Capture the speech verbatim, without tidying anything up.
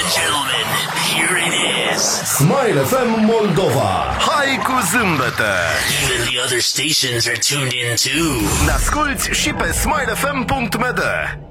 and gentlemen, here it is. Smile F M Moldova. Hai cu zâmbete! Even the other stations are tuned in too. Ne asculti și pe smile f m punct m d.